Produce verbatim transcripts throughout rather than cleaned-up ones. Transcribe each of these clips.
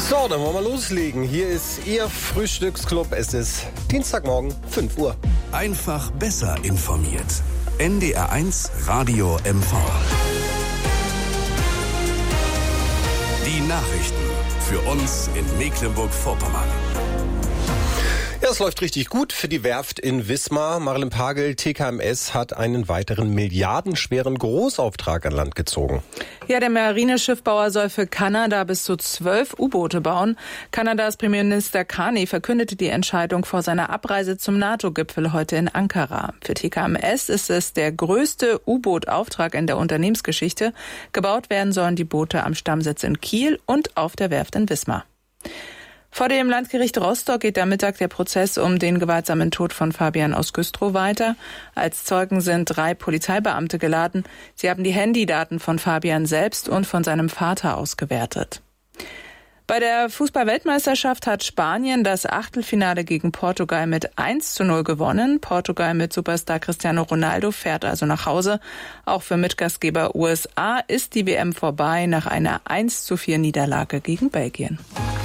So, dann wollen wir loslegen. Hier ist Ihr Frühstücksclub. Es ist Dienstagmorgen, fünf Uhr. Einfach besser informiert. N D R eins Radio M V. Die Nachrichten für uns in Mecklenburg-Vorpommern. Ja, es läuft richtig gut für die Werft in Wismar. Marlen Pagel, T K M S, hat einen weiteren milliardenschweren Großauftrag an Land gezogen. Ja, der Marineschiffbauer soll für Kanada bis zu zwölf U-Boote bauen. Kanadas Premierminister Carney verkündete die Entscheidung vor seiner Abreise zum NATO-Gipfel heute in Ankara. Für T K M S ist es der größte U-Boot-Auftrag in der Unternehmensgeschichte. Gebaut werden sollen die Boote am Stammsitz in Kiel und auf der Werft in Wismar. Vor dem Landgericht Rostock geht am Mittag der Prozess um den gewaltsamen Tod von Fabian aus Güstrow weiter. Als Zeugen sind drei Polizeibeamte geladen. Sie haben die Handydaten von Fabian selbst und von seinem Vater ausgewertet. Bei der Fußball-Weltmeisterschaft hat Spanien das Achtelfinale gegen Portugal mit eins zu null gewonnen. Portugal mit Superstar Cristiano Ronaldo fährt also nach Hause. Auch für Mitgastgeber U S A ist die W M vorbei nach einer eins zu vier Niederlage gegen Belgien.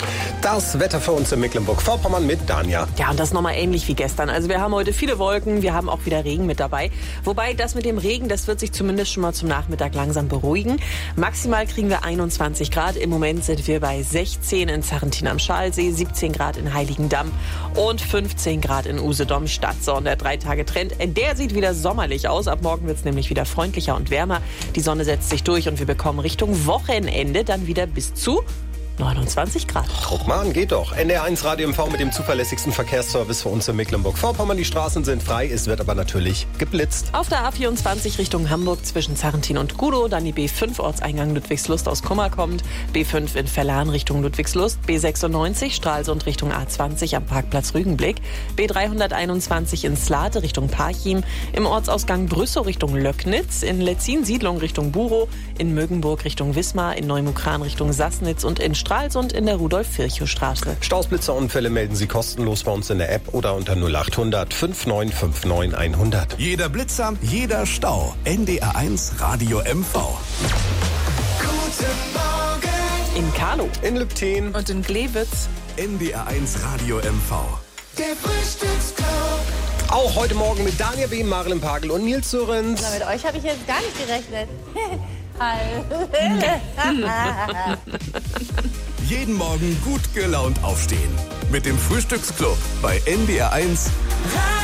Das Wetter für uns in Mecklenburg-Vorpommern mit Danja. Ja, und das nochmal ähnlich wie gestern. Also wir haben heute viele Wolken, wir haben auch wieder Regen mit dabei. Wobei das mit dem Regen, das wird sich zumindest schon mal zum Nachmittag langsam beruhigen. Maximal kriegen wir einundzwanzig Grad. Im Moment sind wir bei sechzehn in Sarrentin am Schalsee, siebzehn Grad in Heiligendamm und fünfzehn Grad in Usedom-Stadt. So, und der Drei-Tage-Trend, der sieht wieder sommerlich aus. Ab morgen wird es nämlich wieder freundlicher und wärmer. Die Sonne setzt sich durch und wir bekommen Richtung Wochenende dann wieder bis zu neunundzwanzig Grad. Guck mal an, geht doch. N D R eins Radio M V mit dem zuverlässigsten Verkehrsservice für uns in Mecklenburg-Vorpommern. Die Straßen sind frei, es wird aber natürlich geblitzt. Auf der A vierundzwanzig Richtung Hamburg zwischen Sarrentin und Gudow, dann die B fünf Ortseingang Ludwigslust aus Kummer kommt, B fünf in Verlan Richtung Ludwigslust, B sechsundneunzig Stralsund Richtung A zwanzig am Parkplatz Rügenblick, B dreihunderteinundzwanzig in Slate Richtung Parchim, im Ortsausgang Brüssow Richtung Löcknitz, in Letzin Siedlung Richtung Burow, in Mögenburg Richtung Wismar, in Neumukran Richtung Sassnitz und in Stralsund in der Rudolf-Virchow-Straße. Staus, Blitzer, Unfälle melden Sie kostenlos bei uns in der App oder unter null achthundert fünfundneunzig neunundfünfzig hundert. Jeder Blitzer, jeder Stau. N D R eins Radio M V. Guten Morgen In Karlow. In Lübten Und in Glewitz. N D R eins Radio M V. der Frühstücksclub. auch heute Morgen mit Daniel B., Marlen Pagel und Nils Sörenz. Na, mit euch habe ich jetzt gar nicht gerechnet. Hallo. Jeden Morgen gut gelaunt aufstehen. Mit dem Frühstücksclub bei N D R eins.